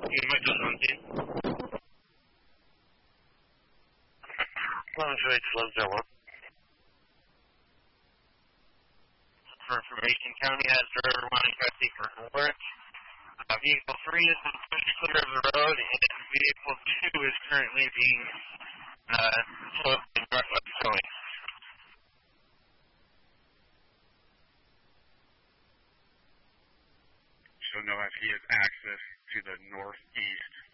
Metro 17. Concentrate slow one. For information, County has driver 1 traffic for alert. Vehicle 3 is pushed clear of the road, and Vehicle 2 is currently being slowed and northwest going. She'll know if he has access to the northeast